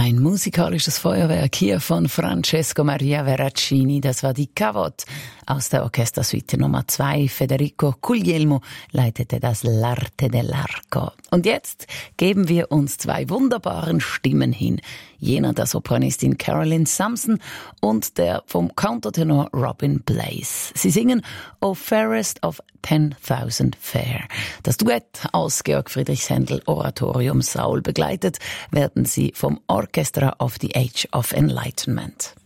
Ein musikalisches Feuerwerk hier von Francesco Maria Veracini. Das war die Cavot aus der Orchestersuite Nummer 2. Federico Guglielmo leitete das L'arte dell'arco. Und jetzt geben wir uns zwei wunderbaren Stimmen hin. Jener der Sopranistin Carolyn Sampson und der vom Countertenor Robin Blaze. Sie singen O Fairest of 10,000 Fair. Das Duett aus Georg Friedrich Händel Oratorium Saul begleitet werden sie vom Orchestra of the Age of Enlightenment.